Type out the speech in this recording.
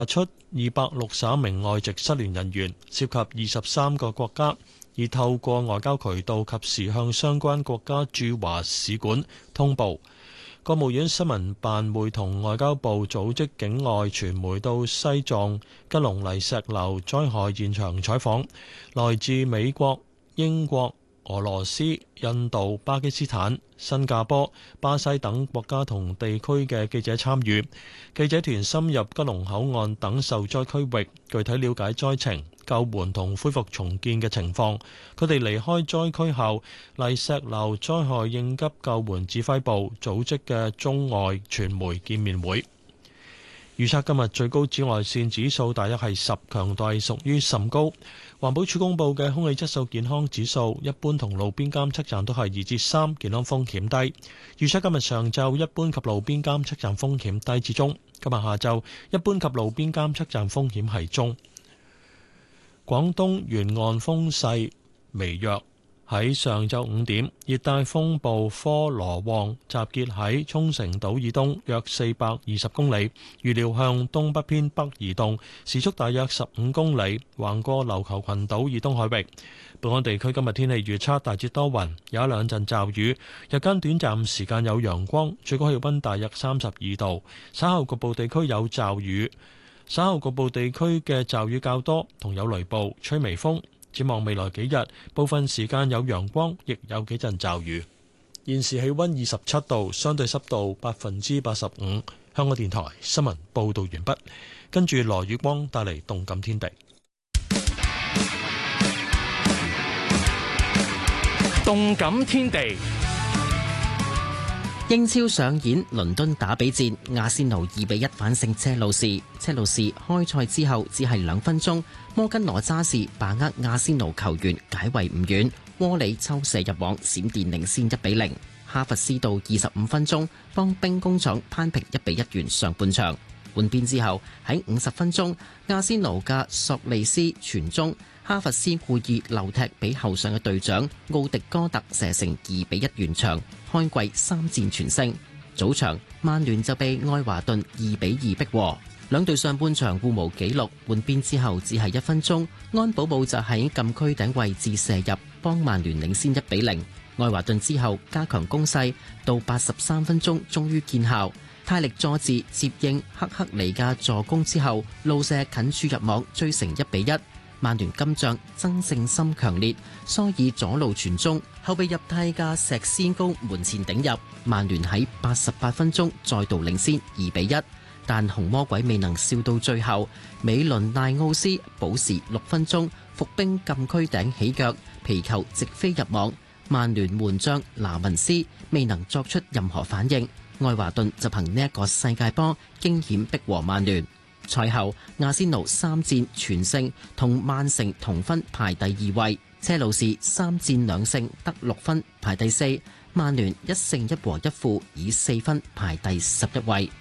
出261名外籍失聯人員，涉及23個國家，已透過外交渠道及時向相關國家駐華使館通報。國務院新聞辦會同外交部組織境外傳媒到西藏吉隆泥石流災害現場採訪，來自美國、英國、俄羅斯、印度、巴基斯坦、新加坡、巴西等國家同地區嘅記者參與。記者團深入吉隆口岸等受災區域，具體了解災情、救援同恢復重建嘅情況。佢哋離開災區後，泥石流災害應急救援指揮部組織嘅中外傳媒見面會。預測今日最高紫外線指數大約係10，強度屬於甚高。環保署公布嘅空氣質素健康指數，一般同路邊監測站都係2至3，健康風險低。預測今日上晝一般及路邊監測站風險低至中，今日下晝一般及路邊監測站風險係中。廣東沿岸風勢微弱。喺上晝5點，熱帶風暴科羅旺集結喺沖繩島以東約420公里，預料向東北偏北移動，時速大約15公里，橫過琉球群島以東海域。本港地區今日天氣預測大致多雲，有一兩陣驟雨，日間短暫時間有陽光，最高氣溫大約32度。稍後局部地區有驟雨，稍後局部地區嘅驟雨較多，同有雷暴，吹微風。展望未來幾日，部分時間有陽光，亦有幾陣驟雨。現時氣溫27度，相對濕度85%。香港電台新聞報道完畢，跟住羅宇光帶嚟動感天地。 動感天地。 英超上演倫敦打比戰，阿仙奴2-1反勝車路士。車路士開賽之後只係2分鐘，摩根羅渣士把握阿仙奴球員解圍唔遠，窩里抽射入網，閃電領先1-0。哈弗斯到25分鐘幫兵工廠攀平1-1完上半場。換邊之後喺50分鐘，阿仙奴嘅索利斯傳中，哈弗斯故意漏踢俾後上嘅隊長奧迪哥特射成2-1完場。開季3戰全勝。早場曼聯就被愛華頓2-2逼和，兩隊上半場互無紀錄。換邊之後只係1分鐘，安保姆就喺禁區頂位置射入，幫曼聯領先1-0。愛華頓之後加強攻勢，到83分鐘終於見效。泰力佐治接應克克尼嘅助攻之後，路射近處入網，追成1-1。曼聯今仗爭勝心強烈，蘇爾左路傳中，後備入替嘅石斯高門前頂入，曼聯喺88分鐘再度領先2-1，但紅魔鬼未能笑到最後，美倫奈奧斯補時6分鐘伏兵禁區頂起腳，皮球直飛入網，曼聯門將拿文斯未能作出任何反應，愛華頓就憑呢一個世界波驚險逼和曼聯。賽後，阿仙奴3戰全勝，同曼城同分排第2位。車路士3戰2勝得6分排第4，曼聯1勝1和1負以4分排第11位。